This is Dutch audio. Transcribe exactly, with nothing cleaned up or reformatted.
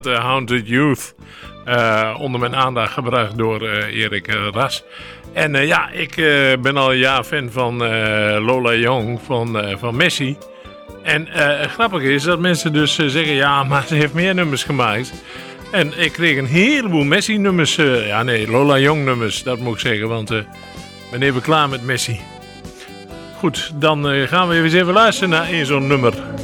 The Haunted Youth. Uh, onder mijn aandacht gebracht door uh, Erik uh, Ras. En uh, ja, ik uh, ben al een jaar fan van uh, Lola Young van, uh, van Messi. En uh, grappig is dat mensen dus uh, zeggen, ja, maar ze heeft meer nummers gemaakt. En ik kreeg een heleboel Messi nummers. Uh, ja nee, Lola Young nummers, dat moet ik zeggen, want uh, ik ben even klaar met Messi. Goed, dan uh, gaan we eens even luisteren naar één zo'n nummer.